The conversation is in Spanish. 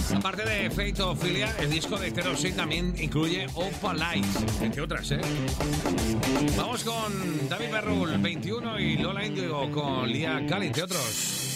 Aparte de Fate of Philia, el disco de Taylor Swift también incluye Opal Lights, entre otras, ¿eh? Vamos con David Berrul, 21, y Lola Indigo con Lia Kali, entre otros.